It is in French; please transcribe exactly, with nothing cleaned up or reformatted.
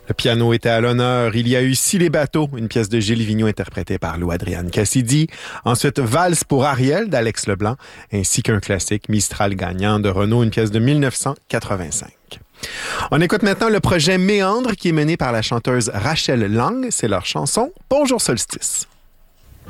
Le piano était à l'honneur. Il y a eu Si les bateaux, une pièce de Gilles Vigneault interprétée par Lou Adrienne Cassidy. Ensuite, Valse pour Ariel d'Alex Leblanc, ainsi qu'un classique Mistral gagnant de Renaud, une pièce de mille neuf cent quatre-vingt-cinq. On écoute maintenant le projet Méandre qui est mené par la chanteuse Rachel Lang. C'est leur chanson Bonjour Solstice.